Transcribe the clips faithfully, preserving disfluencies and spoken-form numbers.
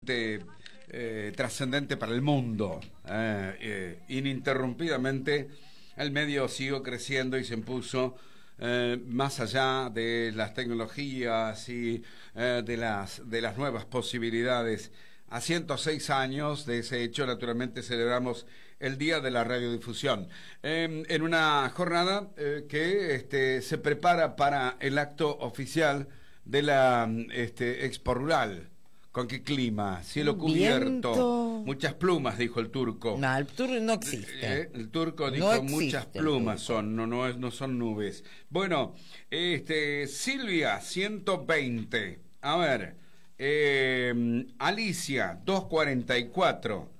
realmente eh, trascendente para el mundo. Eh, eh, ininterrumpidamente el medio siguió creciendo y se impuso eh, más allá de las tecnologías y eh, de las de las nuevas posibilidades. A ciento seis años de ese hecho, naturalmente celebramos el Día de la Radiodifusión, eh, en una jornada eh, que este, se prepara para el acto oficial de la este, Expo Rural. ¿Con qué clima? Cielo cubierto. Viento. Muchas plumas, dijo el turco. No, el turco no existe. Eh, el turco dijo no muchas plumas son, no, no, no son nubes. Bueno, este, Silvia, ciento veinte. A ver. Eh, Alicia, doscientos cuarenta y cuatro.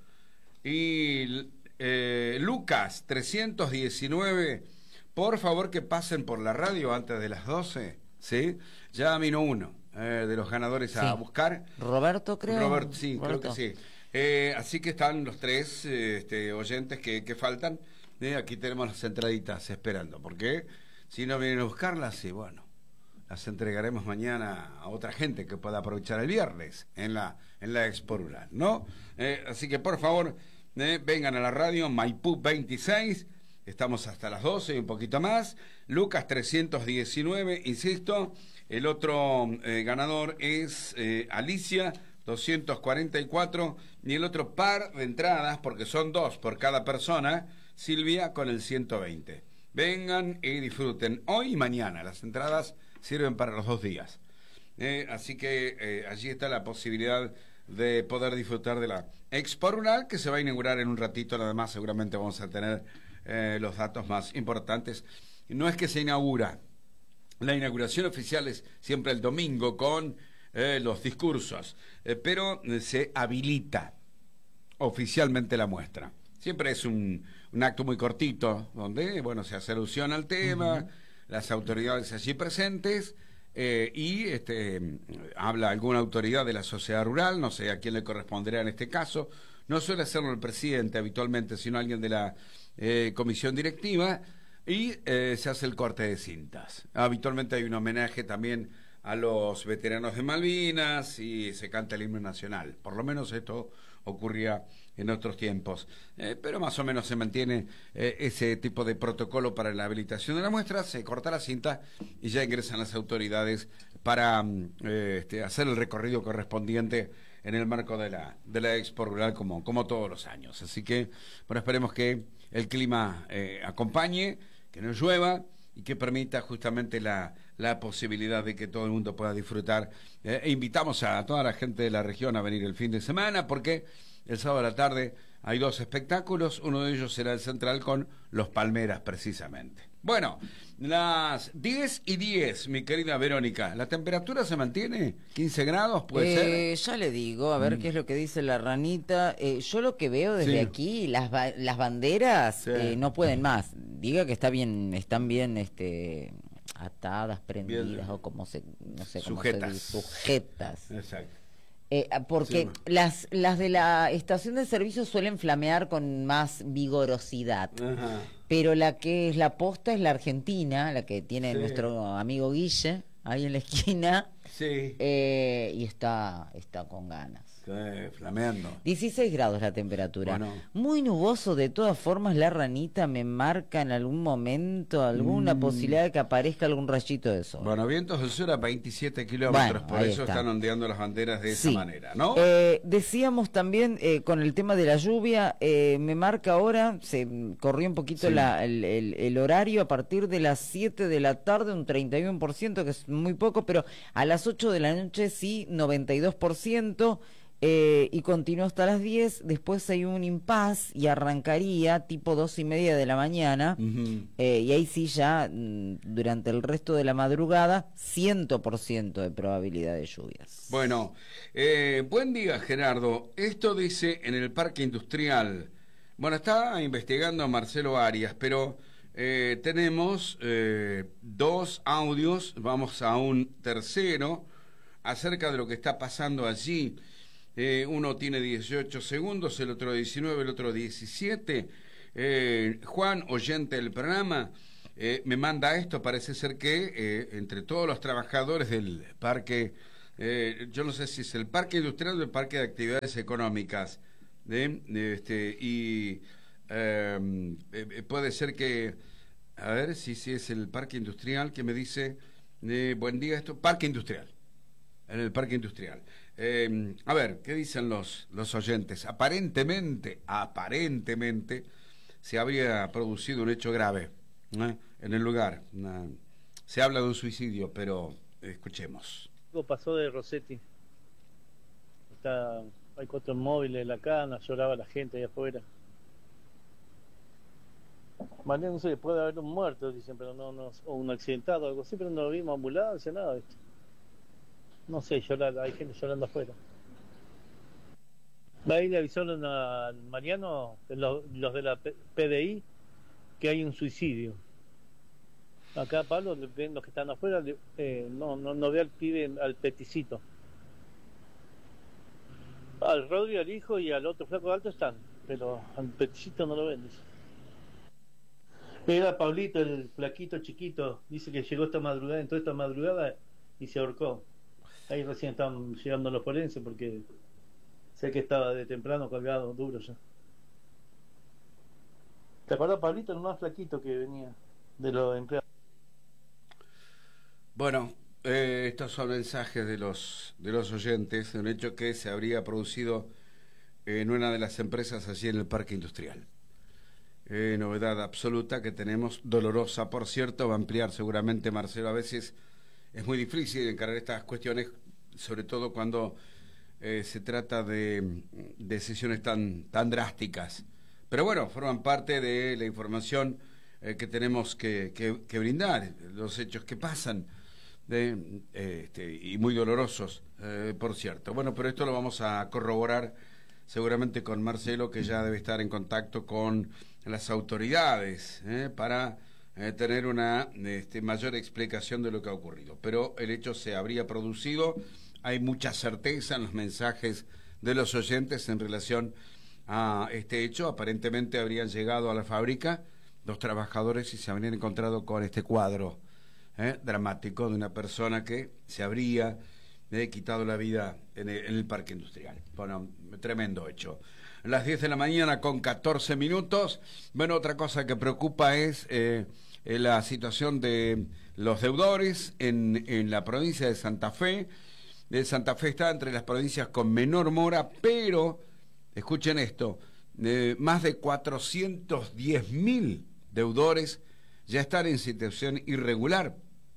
Y eh, Lucas, trescientos diecinueve. Por favor que pasen por la radio antes de las doce. ¿Sí? Ya vino uno eh, de los ganadores a sí. buscar. Roberto, creo. Roberto, sí, Roberto. creo que sí. Eh, así que están los tres eh, este, oyentes que, que faltan. Eh, aquí tenemos las entraditas esperando. Porque si no vienen a buscarlas, sí, bueno. Las entregaremos mañana a otra gente que pueda aprovechar el viernes en la en la Expo Rural, ¿no? Eh, así que por favor, eh, vengan a la radio, Maipú veintiséis, estamos hasta las doce y un poquito más. Lucas trescientos diecinueve, insisto, el otro eh, ganador es eh, Alicia, doscientos cuarenta y cuatro, y el otro par de entradas, porque son dos por cada persona, Silvia con el ciento veinte. Vengan y disfruten hoy y mañana, las entradas sirven para los dos días. Eh, así que eh, allí está la posibilidad de poder disfrutar de la Expo Rural, que se va a inaugurar en un ratito, nada más seguramente vamos a tener eh, los datos más importantes. No es que se inaugura, la inauguración oficial es siempre el domingo con eh, los discursos, eh, pero eh, se habilita oficialmente la muestra. Siempre es un, un acto muy cortito, donde, bueno, se hace alusión al tema, uh-huh. las autoridades allí presentes, eh, y este, habla alguna autoridad de la sociedad rural, no sé a quién le corresponderá en este caso, no suele hacerlo el presidente habitualmente, sino alguien de la eh, comisión directiva, y eh, se hace el corte de cintas. Habitualmente hay un homenaje también a los veteranos de Malvinas y se canta el himno nacional. Por lo menos esto ocurría en otros tiempos. Eh, pero más o menos se mantiene eh, ese tipo de protocolo para la habilitación de la muestra, se corta la cinta y ya ingresan las autoridades para eh, este, hacer el recorrido correspondiente en el marco de la, de la Expo Rural como, como todos los años. Así que, bueno, esperemos que el clima eh, acompañe, que no llueva y que permita justamente la, la posibilidad de que todo el mundo pueda disfrutar. Eh, e invitamos a toda la gente de la región a venir el fin de semana, porque el sábado a la tarde hay dos espectáculos, uno de ellos será el central con los Palmeras precisamente. Bueno, las diez y diez, mi querida Verónica, ¿la temperatura se mantiene? ¿quince grados puede eh, ser? Ya le digo, a ver mm. qué es lo que dice la ranita. Eh, yo lo que veo desde sí. aquí, las, ba las banderas sí. eh, no pueden más. Diga que está bien, están bien este, atadas, prendidas, bien. o como se, no sé cómo sujetas. se dice, sujetas. Exacto. Eh, porque sí. las las de la estación de servicio suelen flamear con más vigorosidad. Ajá. Pero la que es la posta es la argentina, la que tiene sí. nuestro amigo Guille ahí en la esquina. Sí. Eh, y está está con ganas. Sí, flameando. dieciséis grados la temperatura. Bueno. Muy nuboso, de todas formas la ranita me marca en algún momento alguna mm. posibilidad de que aparezca algún rayito de sol. Bueno, vientos del sur a veintisiete kilómetros, bueno, por eso está. están ondeando las banderas de sí. esa manera, ¿no? Eh, decíamos también eh, con el tema de la lluvia, eh, me marca ahora, se corrió un poquito sí. la, el, el, el horario a partir de las siete de la tarde, un treinta y uno por ciento, que es muy poco, pero a las ocho de la noche sí, noventa y dos por ciento. Eh, y continúa hasta las diez, después hay un impas y arrancaría tipo dos y media de la mañana, uh-huh. eh, y ahí sí ya mm, durante el resto de la madrugada cien por ciento de probabilidad de lluvias. Bueno, eh, buen día Gerardo, esto dice en el parque industrial, bueno, está investigando Marcelo Arias, pero eh, tenemos eh, dos audios, vamos a un tercero acerca de lo que está pasando allí. Eh, uno tiene dieciocho segundos, el otro diecinueve, el otro diecisiete. Eh, Juan, oyente del programa, eh, me manda esto. Parece ser que eh, entre todos los trabajadores del parque eh, yo no sé si es el parque industrial o el parque de actividades económicas, ¿eh? Este, y eh, eh, puede ser que, a ver si, si es el parque industrial que me dice, eh, buen día, esto, parque industrial, en el parque industrial. Eh, a ver, ¿qué dicen los, los oyentes? Aparentemente, aparentemente, se habría producido un hecho grave, ¿eh? En el lugar. Una, se habla de un suicidio, pero escuchemos. Algo pasó de Rossetti. Está, hay cuatro móviles en la cana, lloraba la gente ahí afuera. Mañana no sé, puede haber un muerto, dicen, pero no, no, o un accidentado o algo así, pero no lo vimos ambulancia, nada, ¿viste? No sé, llorar, hay gente llorando afuera. Ahí le avisaron a Mariano, los, los de la P D I, que hay un suicidio. Acá Pablo, ven los que están afuera, eh, no, no, no ve al pibe, al peticito. Al Rodri, al hijo y al otro flaco alto están, pero al peticito no lo ven, dice. Era Pablito, el flaquito chiquito, dice que llegó esta madrugada, entró esta madrugada y se ahorcó. Ahí recién estaban llegando los forenses porque sé que estaba de temprano colgado, duro ya. ¿Te acuerdas, Pablito? El más flaquito que venía de los empleados. Bueno, eh, estos son mensajes de los de los oyentes de un hecho que se habría producido en una de las empresas allí en el parque industrial. Eh, novedad absoluta que tenemos, dolorosa por cierto, va a ampliar seguramente Marcelo. A veces es muy difícil encarar estas cuestiones, sobre todo cuando eh, se trata de decisiones tan, tan drásticas. Pero bueno, forman parte de la información eh, que tenemos que, que, que brindar, los hechos que pasan, de, eh, este, y muy dolorosos, eh, por cierto. Bueno, pero esto lo vamos a corroborar seguramente con Marcelo, que ya debe estar en contacto con las autoridades eh, para eh, tener una este, mayor explicación de lo que ha ocurrido. Pero el hecho se habría producido, hay mucha certeza en los mensajes de los oyentes en relación a este hecho. Aparentemente habrían llegado a la fábrica los trabajadores y se habrían encontrado con este cuadro eh, dramático de una persona que se habría eh, quitado la vida en el, en el parque industrial. Bueno, tremendo hecho. Las diez de la mañana con catorce minutos. Bueno, otra cosa que preocupa es eh, la situación de los deudores en, en la provincia de Santa Fe. Eh, Santa Fe está entre las provincias con menor mora, pero, escuchen esto, eh, más de cuatrocientos diez mil deudores ya están en situación irregular.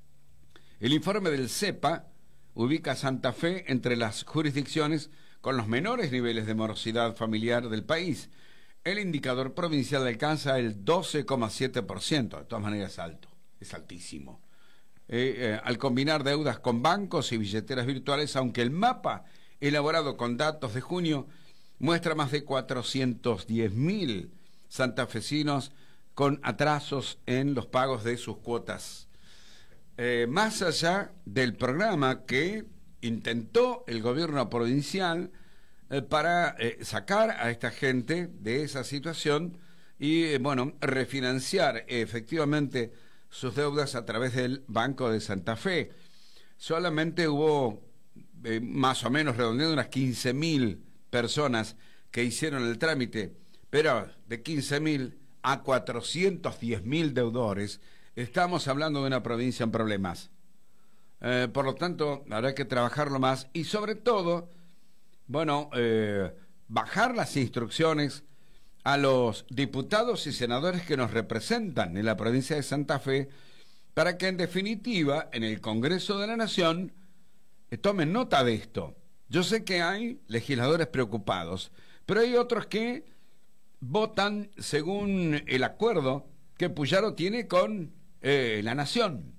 El informe del CEPA ubica a Santa Fe entre las jurisdicciones con los menores niveles de morosidad familiar del país. El indicador provincial alcanza el doce coma siete por ciento, de todas maneras es alto, es altísimo. Eh, eh, al combinar deudas con bancos y billeteras virtuales, aunque el mapa elaborado con datos de junio muestra más de cuatrocientos diez mil santafesinos con atrasos en los pagos de sus cuotas. Eh, más allá del programa que intentó el gobierno provincial eh, para eh, sacar a esta gente de esa situación y, eh, bueno, refinanciar eh, efectivamente sus deudas a través del Banco de Santa Fe. Solamente hubo, eh, más o menos redondeando, unas quince mil personas que hicieron el trámite, pero de quince mil a cuatrocientos diez mil deudores, estamos hablando de una provincia en problemas. Eh, por lo tanto, habrá que trabajarlo más y sobre todo, bueno, eh, bajar las instrucciones a los diputados y senadores que nos representan en la provincia de Santa Fe para que en definitiva en el Congreso de la Nación eh, tomen nota de esto. Yo sé que hay legisladores preocupados, pero hay otros que votan según el acuerdo que Puyaro tiene con eh, la Nación.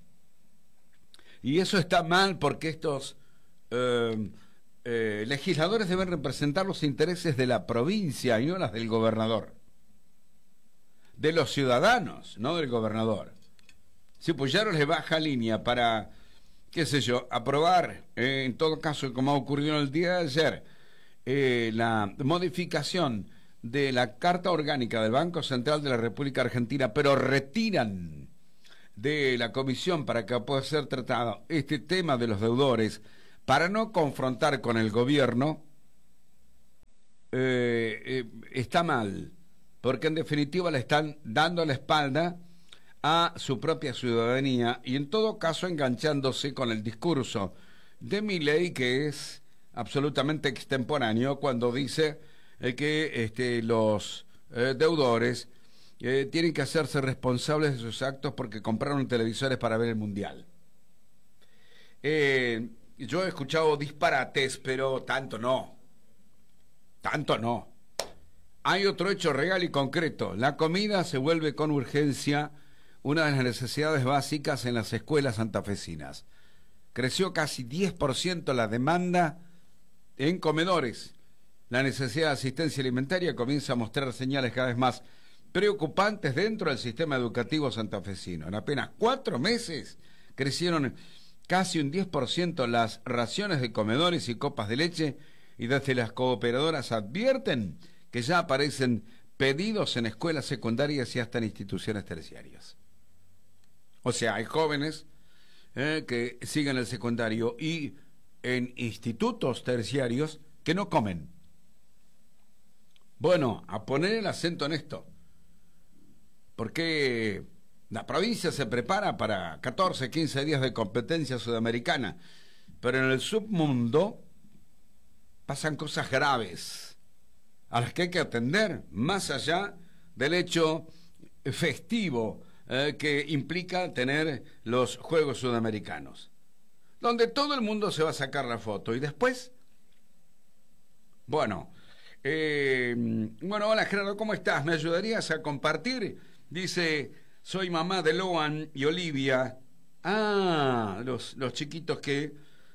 Y eso está mal porque estos eh, eh, legisladores deben representar los intereses de la provincia y no las del gobernador. De los ciudadanos, no del gobernador. Si Puyaro le baja línea para, qué sé yo, aprobar, eh, en todo caso, como ha ocurrido el día de ayer, eh, la modificación de la Carta Orgánica del Banco Central de la República Argentina, pero retiran de la comisión para que pueda ser tratado este tema de los deudores, para no confrontar con el gobierno, eh, eh, está mal, porque en definitiva le están dando la espalda a su propia ciudadanía y en todo caso enganchándose con el discurso de Milei, que es absolutamente extemporáneo cuando dice eh, que este, los eh, deudores eh, tienen que hacerse responsables de sus actos porque compraron televisores para ver el Mundial. Eh, yo he escuchado disparates, pero tanto no, tanto no. Hay otro hecho real y concreto: la comida se vuelve con urgencia una de las necesidades básicas en las escuelas santafesinas. Creció casi diez por ciento la demanda en comedores. La necesidad de asistencia alimentaria comienza a mostrar señales cada vez más preocupantes dentro del sistema educativo santafesino. En apenas cuatro meses crecieron casi un diez por ciento las raciones de comedores y copas de leche, y desde las cooperadoras advierten que ya aparecen pedidos en escuelas secundarias y hasta en instituciones terciarias. O sea, hay jóvenes eh, que siguen el secundario y en institutos terciarios que no comen. Bueno, a poner el acento en esto, porque la provincia se prepara para catorce, quince días de competencia sudamericana, pero en el submundo pasan cosas graves a las que hay que atender, más allá del hecho festivo eh, que implica tener los Juegos Sudamericanos, donde todo el mundo se va a sacar la foto. Y después, bueno, eh, bueno, hola Gerardo, ¿cómo estás? ¿Me ayudarías a compartir? Dice, soy mamá de Loan y Olivia. Ah, los, los chiquitos que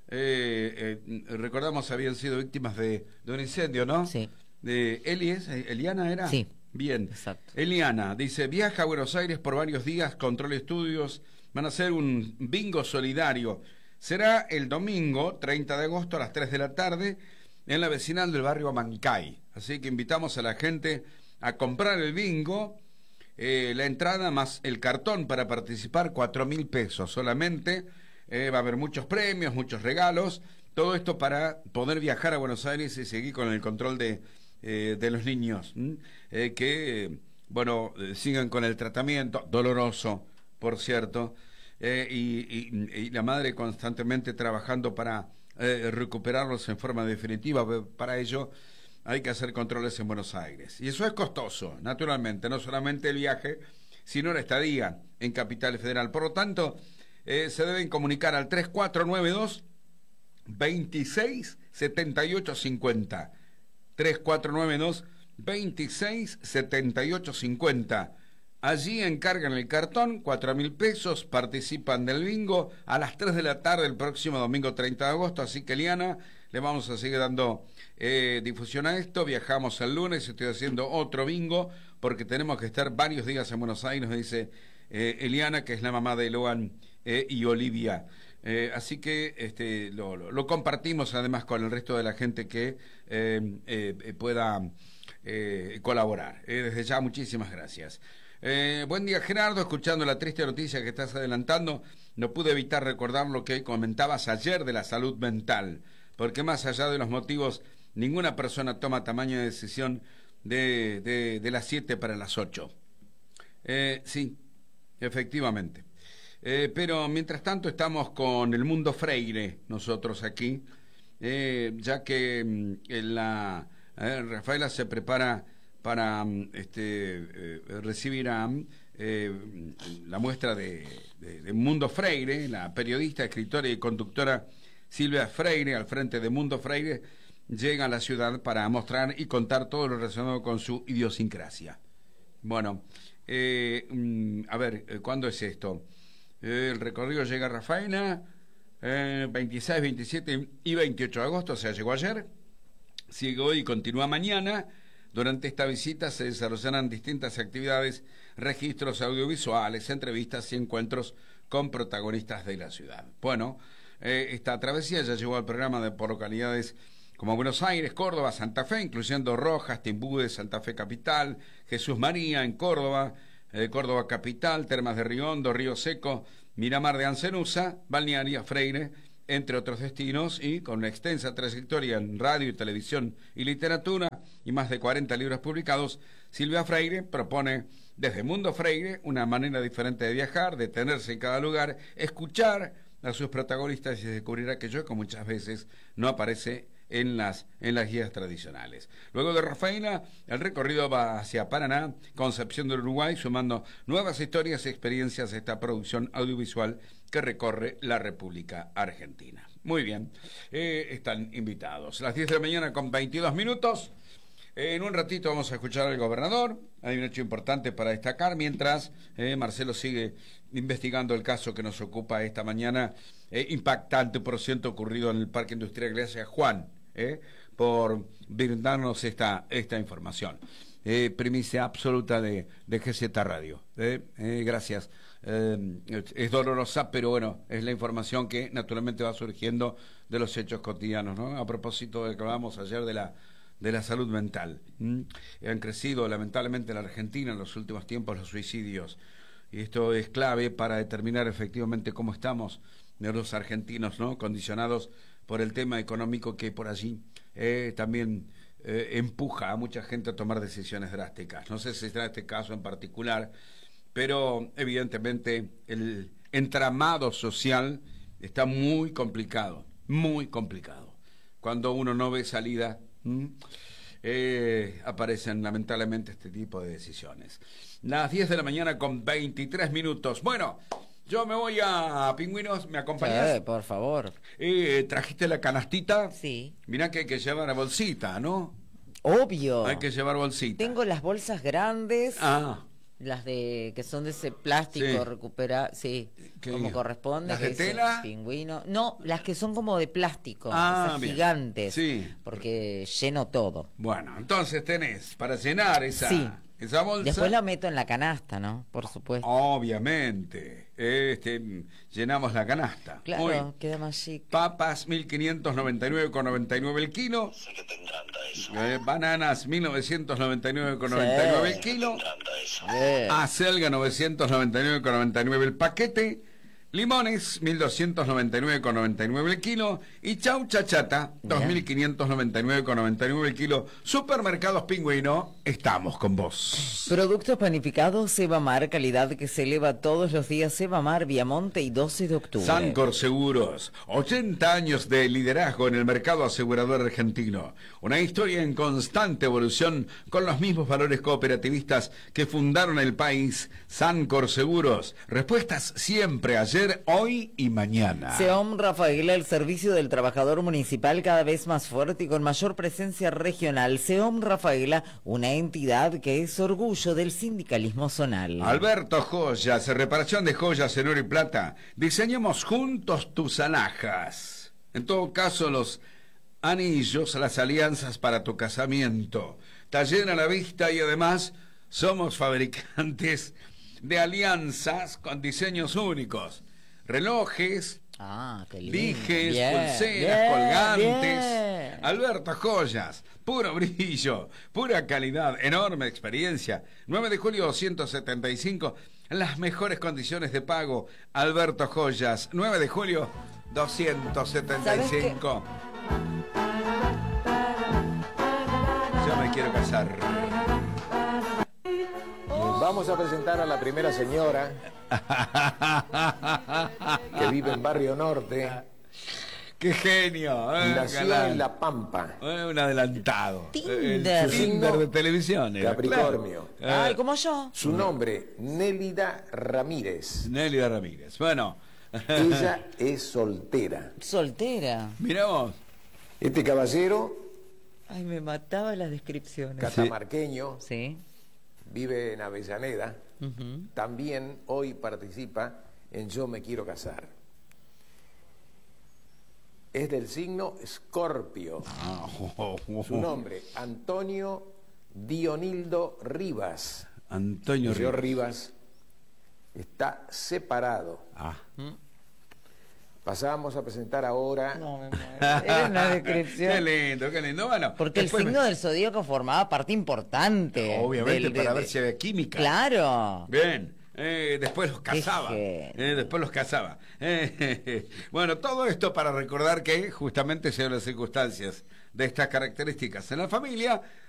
eh, eh, recordamos habían sido víctimas de, de un incendio, ¿no? Sí. De Eli, ¿es? ¿Eliana era? Sí. Bien. Exacto. Eliana dice, viaja a Buenos Aires por varios días, control estudios, van a hacer un bingo solidario. Será el domingo treinta de agosto a las tres de la tarde en la vecinal del barrio Mancay. Así que invitamos a la gente a comprar el bingo. Eh, la entrada más el cartón para participar, cuatro mil pesos solamente. Eh, va a haber muchos premios, muchos regalos. Todo esto para poder viajar a Buenos Aires y seguir con el control de, eh, de los niños. Eh, que, eh, bueno, eh, sigan con el tratamiento, doloroso, por cierto. Eh, y, y, y la madre constantemente trabajando para eh, recuperarlos en forma definitiva. Para ello hay que hacer controles en Buenos Aires. Y eso es costoso, naturalmente, no solamente el viaje, sino la estadía en Capital Federal. Por lo tanto, eh, se deben comunicar al tres cuatro nueve dos, veintiséis setenta y ocho cincuenta. tres cuatro nueve dos, veintiséis setenta y ocho cincuenta. Allí encargan el cartón, cuatro mil pesos, participan del bingo a las tres de la tarde el próximo domingo treinta de agosto, así que Eliana, le vamos a seguir dando eh, difusión a esto. Viajamos el lunes, estoy haciendo otro bingo, porque tenemos que estar varios días en Buenos Aires, nos dice eh, Eliana, que es la mamá de Loan eh, y Olivia. Eh, así que este, lo, lo, lo compartimos además con el resto de la gente que eh, eh, pueda eh, colaborar. Eh, desde ya, muchísimas gracias. Eh, buen día Gerardo, escuchando la triste noticia que estás adelantando, no pude evitar recordar lo que comentabas ayer de la salud mental, porque más allá de los motivos, ninguna persona toma tamaño de decisión de, de, de las siete para las ocho. Eh, sí, efectivamente. Eh, pero mientras tanto estamos con el mundo Freire, nosotros aquí, eh, ya que mm, la eh, Rafaela se prepara para este, eh, recibir a eh, la muestra de, de, de Mundo Freire, la periodista, escritora y conductora Silvia Freire, al frente de Mundo Freire, llega a la ciudad para mostrar y contar todo lo relacionado con su idiosincrasia. Bueno, eh, a ver, ¿cuándo es esto? Eh, el recorrido llega a Rafaela, eh, veintiséis, veintisiete y veintiocho de agosto, o sea, llegó ayer, sigue hoy y continúa mañana. Durante esta visita se desarrollarán distintas actividades, registros audiovisuales, entrevistas y encuentros con protagonistas de la ciudad. Bueno, eh, esta travesía ya llegó al programa de por localidades como Buenos Aires, Córdoba, Santa Fe, incluyendo Rojas, Timbú de Santa Fe Capital, Jesús María en Córdoba, eh, Córdoba Capital, Termas de Río Hondo, Río Seco, Miramar de Ancenusa, Balnearia Freire, entre otros destinos, y con una extensa trayectoria en radio y televisión y literatura y más de cuarenta libros publicados, Silvia Freire propone desde Mundo Freire una manera diferente de viajar, detenerse en cada lugar, escuchar a sus protagonistas y descubrir aquello que muchas veces no aparece en las, en las guías tradicionales. Luego de Rafaela, el recorrido va hacia Paraná, Concepción del Uruguay, sumando nuevas historias y experiencias de esta producción audiovisual que recorre la República Argentina. Muy bien, eh, están invitados. Las diez de la mañana con veintidós minutos. Eh, en un ratito vamos a escuchar al gobernador. Hay un hecho importante para destacar, mientras eh, Marcelo sigue investigando el caso que nos ocupa esta mañana, eh, impactante por ciento ocurrido en el Parque Industrial Gracias Juan, eh, por brindarnos esta, esta información. Eh, primicia absoluta de, de G Z Radio. Eh, eh, gracias. Eh, es dolorosa, pero bueno, es la información que naturalmente va surgiendo de los hechos cotidianos, ¿no? A propósito de que hablábamos ayer de la de la salud mental. ¿Mm? Han crecido lamentablemente en la Argentina en los últimos tiempos los suicidios, y esto es clave para determinar efectivamente cómo estamos los argentinos, ¿no? Condicionados por el tema económico que por allí eh, también eh, empuja a mucha gente a tomar decisiones drásticas. No sé si será este caso en particular, pero evidentemente el entramado social está muy complicado, muy complicado. Cuando uno no ve salida, ¿Mm? Eh, aparecen lamentablemente este tipo de decisiones. Las diez de la mañana con veintitrés minutos. Bueno, yo me voy a Pingüinos, ¿me acompañás? Sí, por favor. Eh, ¿Trajiste la canastita? Sí. Mirá que hay que llevar la bolsita, ¿no? Obvio. Hay que llevar bolsita. Tengo las bolsas grandes. Ah. Las de que son de ese plástico Sí. recupera, sí, ¿Qué como digo? corresponde. ¿Las que de dice tela? Pingüino. No, las que son como de plástico, Ah, esas bien. gigantes. Sí. Porque lleno todo. Bueno, entonces tenés para llenar esa, Sí. esa bolsa. Después la meto en la canasta, ¿no? Por supuesto. Obviamente. Este, llenamos la canasta. Claro, Muy. queda más chic. Papas mil quinientos noventa y nueve con noventa y nueve el kilo. Sé que te encanta eso. Eh, bananas mil novecientos noventa y nueve con noventa y nueve Sí. el kilo. Te encanta eso. Bien. Acelga novecientos noventa y nueve con noventa y nueve el paquete. Limones mil doscientos noventa y nueve con noventa y nueve el kilo. Y chau chachata dos mil quinientos noventa y nueve con noventa y nueve el kilo. Supermercados Pingüino, estamos con vos. Productos panificados Sebamar, calidad que se eleva todos los días. Sebamar, Viamonte y doce de octubre. Sancor Seguros, ochenta años de liderazgo en el mercado asegurador argentino. Una historia en constante evolución con los mismos valores cooperativistas que fundaron el país. Sancor Seguros, respuestas siempre ayer, hoy y mañana. SEOM Rafaela, el servicio del trabajador municipal cada vez más fuerte y con mayor presencia regional. SEOM Rafaela, una entidad que es orgullo del sindicalismo zonal. Alberto Joyas, reparación de joyas en oro y plata. Diseñemos juntos tus alhajas. En todo caso, los anillos, las alianzas para tu casamiento. Taller a la vista y además somos fabricantes de alianzas con diseños únicos. Relojes, Ah, qué lindo. dijes, Bien, pulseras, bien, colgantes. bien. Alberto Joyas, puro brillo, pura calidad, enorme experiencia. nueve de julio doscientos setenta y cinco, las mejores condiciones de pago. Alberto Joyas, nueve de julio doscientos setenta y cinco. Yo me quiero casar. Vamos a presentar a la primera señora que vive en Barrio Norte, ¡Qué genio! Eh, nació galán. en La Pampa, Eh, un adelantado. Tinder. El Tinder de televisión. era, Capricornio. claro. Ay, Eh, como yo. su nombre, Nélida Ramírez. Nélida Ramírez. Bueno. Ella es soltera. Soltera. Mirá vos. Este caballero, Ay, me mataba las descripciones. catamarqueño, Sí. vive en Avellaneda, Ujú. también hoy participa en Yo me quiero casar. Es del signo Escorpio. Ah, oh, oh, Su oh. nombre, Antonio Dionildo Rivas. Antonio El señor Rivas. Rivas está separado. Ah. Pasamos a presentar ahora No, me muero. Era una descripción. Qué lindo, qué lindo. Bueno, Porque el después signo me- del zodíaco formaba parte importante. Obviamente, del- para de- ver si había química. Claro. Bien. Eh, después los casaba. Eh, después los casaba. Eh, bueno, todo esto para recordar que justamente se dan las circunstancias de estas características en la familia.